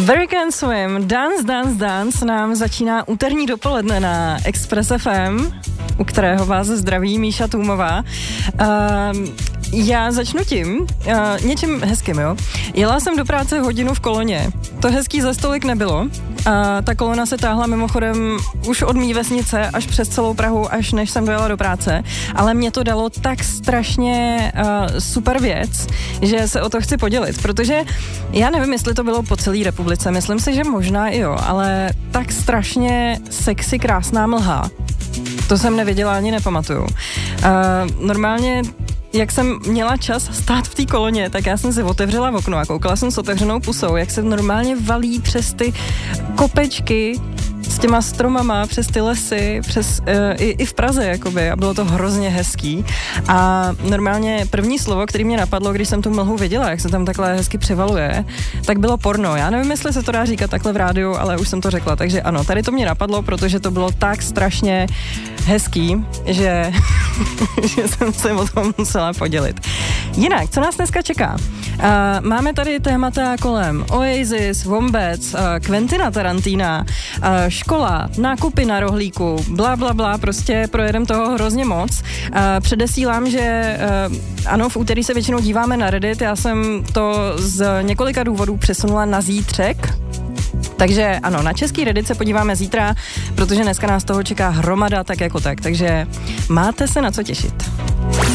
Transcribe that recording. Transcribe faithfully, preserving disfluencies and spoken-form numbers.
Very Can Swim, Dance, Dance, Dance nám začíná úterní dopoledne na Express F M, u kterého vás zdraví Míša Tůmová. Uh, já začnu tím, uh, něčím hezkým, jo. Jela jsem do práce hodinu v koloně. To hezký za stolik nebylo. A ta kolona se táhla mimochodem už od mý vesnice až přes celou Prahu, až než jsem dojela do práce. Ale mě to dalo tak strašně uh, super věc, že se o to chci podělit, protože já nevím, jestli to bylo po celé republice, myslím si, že možná i jo, ale tak strašně sexy krásná mlha. To jsem nevěděla ani nepamatuju. Uh, normálně jak jsem měla čas stát v té koloně, tak já jsem si otevřela okno a koukala jsem s otevřenou pusou, jak se normálně valí přes ty kopečky s těma stromama, přes ty lesy, přes, uh, i, i v Praze, jakoby, a bylo to hrozně hezký. A normálně první slovo, který mě napadlo, když jsem tu mlhu viděla, jak se tam takhle hezky převaluje, tak bylo porno. Já nevím, jestli se to dá říkat takhle v rádiu, ale už jsem to řekla, takže ano, tady to mě napadlo, protože to bylo tak strašně hezký, že, že jsem se o tom musela podělit. Jinak, co nás dneska čeká? Uh, máme tady témata kolem Oasis, Wombats, uh, Quentina Tarantina, uh, škola, nákupy na rohlíku, bla, bla, bla, prostě projedem toho hrozně moc. Uh, předesílám, že uh, ano, v úterý se většinou díváme na Reddit, já jsem to z několika důvodů přesunula na zítřek. Takže ano, na český Reddit se podíváme zítra, protože dneska nás toho čeká hromada tak jako tak, takže máte se na co těšit.